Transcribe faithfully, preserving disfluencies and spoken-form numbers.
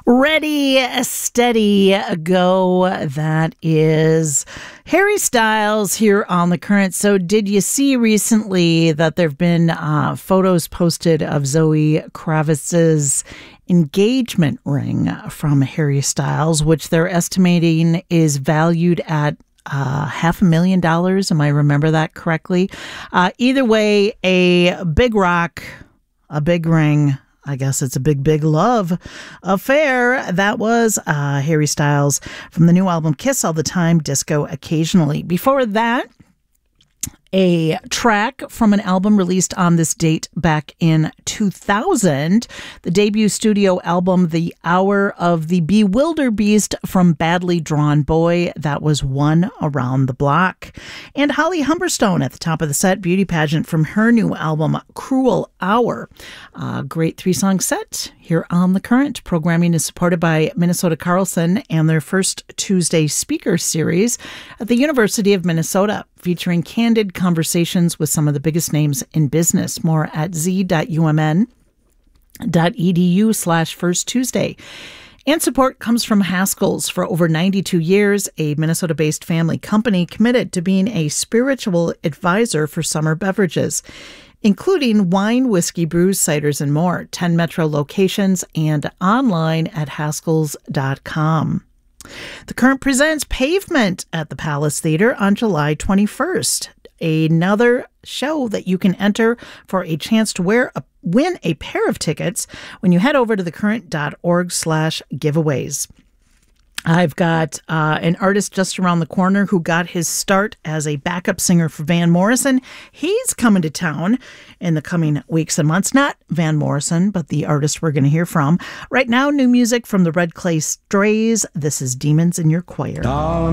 Ready, steady, go. That is Harry Styles here on The Current. So did you see recently that there have been uh, photos posted of Zoe Kravitz's engagement ring from Harry Styles, which they're estimating is valued at Uh, half a million dollars. Am I remember that correctly? Uh, either way, a big rock, a big ring. I guess it's a big, big love affair. That was uh, Harry Styles from the new album Kiss All the Time, Disco Occasionally. Before that, a track from an album released on this date back in two thousand, the debut studio album, The Hour of the Bewilderbeast from Badly Drawn Boy. That was One Around the Block. And Holly Humberstone at the top of the set, beauty pageant from her new album, Cruel Hour. Uh, great three-song set here on The Current. Programming is supported by Minnesota Carlson and their first Tuesday speaker series at the University of Minnesota, featuring candid conversations with some of the biggest names in business. More at z.umn.edu slash first Tuesday. And support comes from Haskell's. For over ninety-two years, a Minnesota-based family company committed to being a spiritual advisor for summer beverages, including wine, whiskey, brews, ciders, and more. ten Metro locations and online at haskells dot com. The Current presents Pavement at the Palace Theater on July twenty-first. Another show that you can enter for a chance to wear a, win a pair of tickets when you head over to thecurrent.org slash giveaways. I've got uh, an artist just around the corner who got his start as a backup singer for Van Morrison. He's coming to town in the coming weeks and months. Not Van Morrison, but the artist we're going to hear from. Right now, new music from the Red Clay Strays. This is Demons in Your Choir. Down